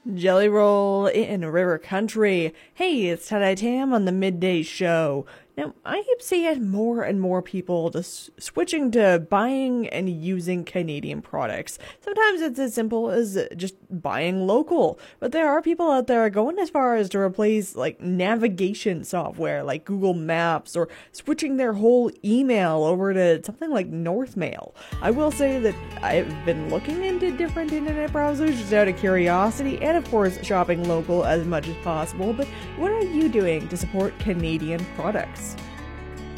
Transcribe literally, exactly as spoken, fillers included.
Jelly Roll in River Country. Hey, it's Tie Tam on the Midday Show. Now, I keep seeing more and more people just switching to buying and using Canadian products. Sometimes it's as simple as just buying local, but there are people out there going as far as to replace like navigation software like Google Maps or switching their whole email over to something like Northmail. I will say that I've been looking into different internet browsers just out of curiosity and of course shopping local as much as possible, but what are you doing to support Canadian products?